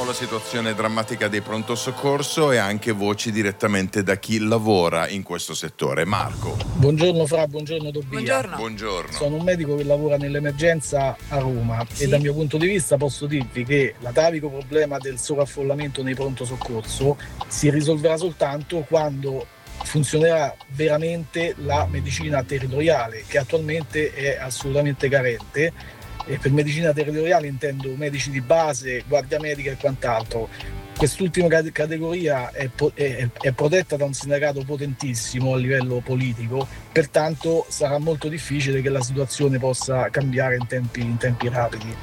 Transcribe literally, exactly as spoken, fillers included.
Conosciamo la situazione drammatica dei pronto soccorso e anche voci direttamente da chi lavora in questo settore. Marco. Buongiorno Fra, buongiorno Tobia. Buongiorno. Buongiorno. Sono un medico che lavora nell'emergenza a Roma Sì. e dal mio punto di vista posso dirvi che l'atavico problema del sovraffollamento nei pronto soccorso si risolverà soltanto quando funzionerà veramente la medicina territoriale, che attualmente è assolutamente carente. E per medicina territoriale intendo medici di base, guardia medica e quant'altro. Quest'ultima categoria è, è, è protetta da un sindacato potentissimo a livello politico, pertanto sarà molto difficile che la situazione possa cambiare in tempi, in tempi rapidi.